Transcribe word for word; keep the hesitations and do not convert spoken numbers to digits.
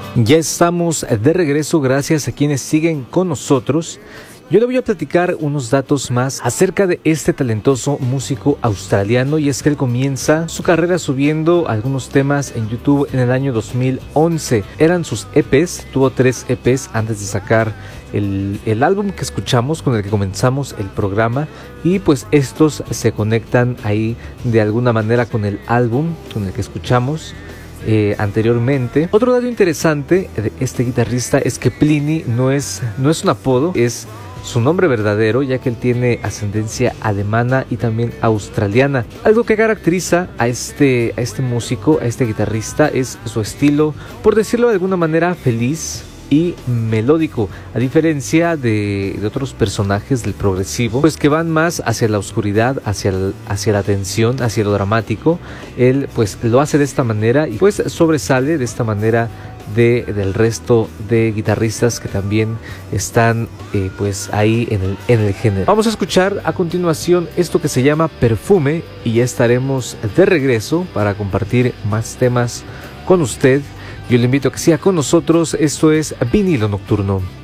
Ya estamos de regreso, gracias a quienes siguen con nosotros. Yo le voy a platicar unos datos más acerca de este talentoso músico australiano, y es que él comienza su carrera subiendo algunos temas en YouTube en el año dos mil once. Eran sus E Pes, tuvo tres E Pes antes de sacar el, el álbum que escuchamos, con el que comenzamos el programa, y pues estos se conectan ahí de alguna manera con el álbum con el que escuchamos Eh, anteriormente. Otro dato interesante de este guitarrista es que Plini no es, no es un apodo, es su nombre verdadero, ya que él tiene ascendencia alemana y también australiana. Algo que caracteriza a este, a este músico, a este guitarrista, es su estilo, por decirlo de alguna manera, feliz y melódico, a diferencia de, de otros personajes del progresivo, pues que van más hacia la oscuridad, hacia, el, hacia la tensión, hacia lo dramático. Él pues lo hace de esta manera y pues sobresale de esta manera de, del resto de guitarristas que también están eh, pues ahí en el, en el género. Vamos a escuchar a continuación esto que se llama Perfume, y ya estaremos de regreso para compartir más temas con usted. Yo le invito a que siga con nosotros. Esto es Vinilo Nocturno.